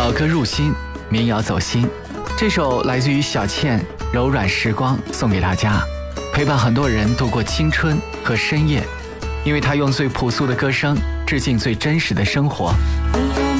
老歌入心，民谣走心。这首来自于小倩《柔软时光》送给大家，陪伴很多人度过青春和深夜，因为她用最朴素的歌声致敬最真实的生活。